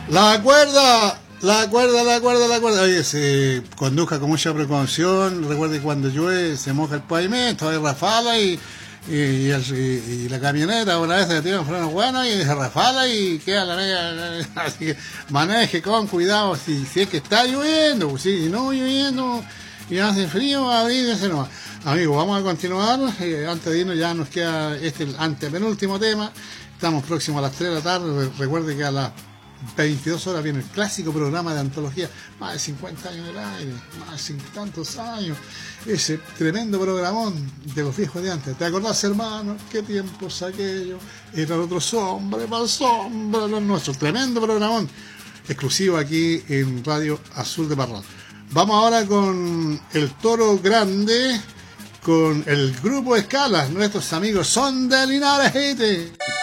La cuerda. Oye, se conduzca con mucha precaución. Recuerde que cuando llueve se moja el pavimento, hay rafala y la camioneta una vez se tiene un freno bueno y se rafala y queda la media. Así que maneje con cuidado si es que está lloviendo, pues si no lloviendo y hace frío, abríguese nomás. Amigos, vamos a continuar. Antes de irnos ya nos queda el antepenúltimo tema. Estamos próximos a las 3 de la tarde. Recuerde que a las 22 horas viene el clásico programa de antología. Más de 50 años en el aire, más de tantos años. Ese tremendo programón de los viejos de antes. ¿Te acordás, hermano? ¿Qué tiempos aquellos? Eran otros hombres, más hombres los nuestros. Tremendo programón. Exclusivo aquí en Radio Azul de Parral. Vamos ahora con el Toro Grande, con el grupo Escalas. Nuestros amigos son de Linares.